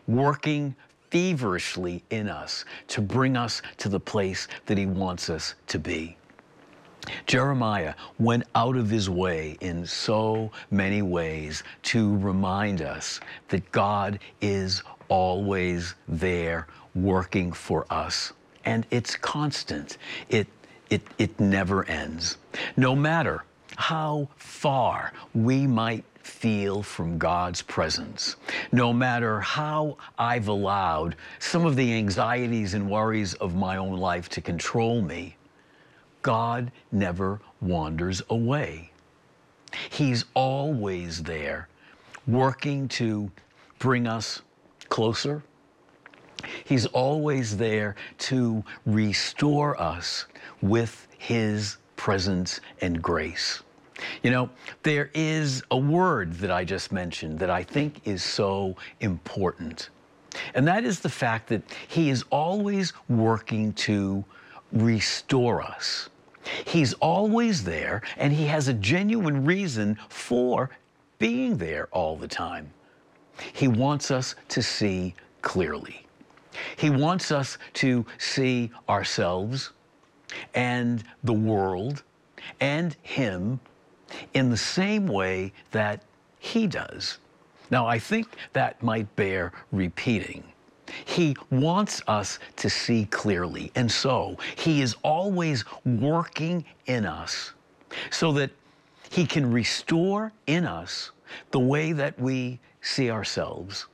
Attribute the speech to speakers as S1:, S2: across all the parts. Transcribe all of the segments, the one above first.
S1: working feverishly in us to bring us to the place that he wants us to be. Jeremiah went out of his way in so many ways to remind us that God is always there working for us. And it's constant. It never ends. No matter how far we might feel from God's presence, no matter how I've allowed some of the anxieties and worries of my own life to control me, God never wanders away. He's always there, working to bring us closer. He's always there to restore us with his presence and grace. You know, there is a word that I just mentioned that I think is so important, and that is the fact that he is always working to restore us. He's always there, and he has a genuine reason for being there all the time. He wants us to see clearly. He wants us to see ourselves and the world and him in the same way that he does. Now, I think that might bear repeating. He wants us to see clearly, and so he is always working in us so that he can restore in us the way that we see ourselves.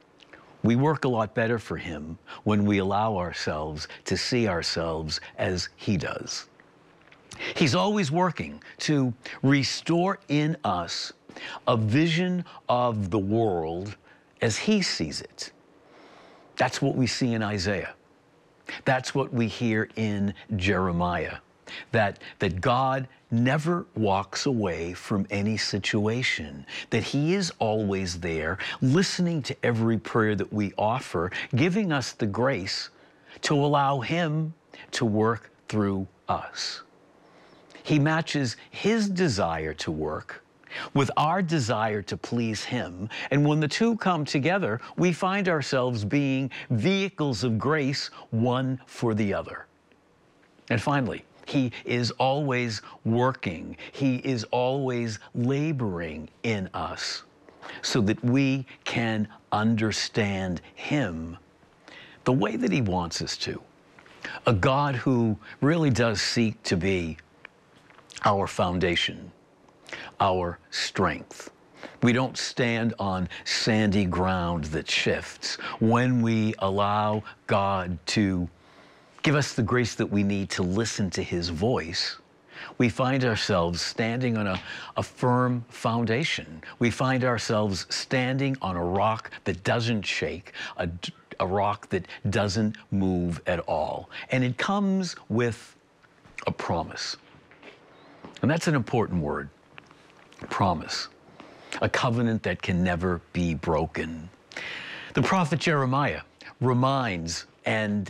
S1: We work a lot better for him when we allow ourselves to see ourselves as he does. He's always working to restore in us a vision of the world as he sees it. That's what we see in Isaiah. That's what we hear in Jeremiah, that God never walks away from any situation, that he is always there, listening to every prayer that we offer, giving us the grace to allow him to work through us. He matches his desire to work with our desire to please him, and when the two come together, we find ourselves being vehicles of grace, one for the other. And finally, he is always working. He is always laboring in us so that we can understand him the way that he wants us to. A God who really does seek to be our foundation, our strength. We don't stand on sandy ground that shifts when we allow God to give us the grace that we need to listen to his voice. We find ourselves standing on a firm foundation. We find ourselves standing on a rock that doesn't shake, a rock that doesn't move at all. And it comes with a promise. And that's an important word, promise, a covenant that can never be broken. The prophet Jeremiah reminds and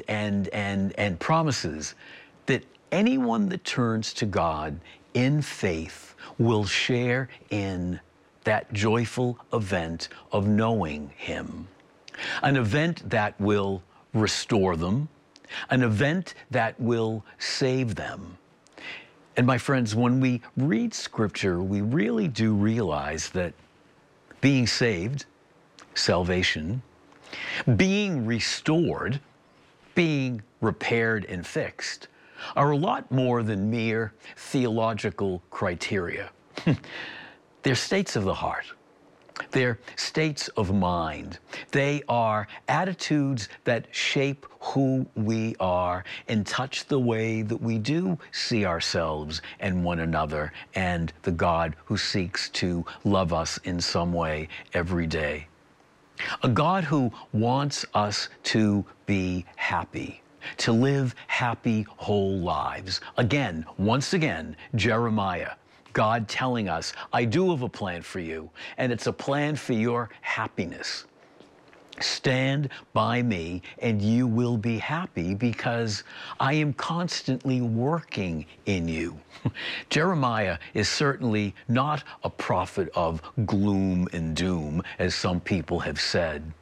S1: promises that anyone that turns to God in faith will share in that joyful event of knowing him, an event that will restore them, an event that will save them. And my friends, when we read Scripture, we really do realize that being saved, salvation, being restored, being repaired and fixed, are a lot more than mere theological criteria. They're states of the heart. They're states of mind. They are attitudes that shape who we are and touch the way that we do see ourselves and one another and the God who seeks to love us in some way every day. A God who wants us to be happy, to live happy, whole lives. Again, once again, Jeremiah, God telling us, I do have a plan for you, and it's a plan for your happiness. Stand by me, and you will be happy because I am constantly working in you. Jeremiah is certainly not a prophet of gloom and doom, as some people have said.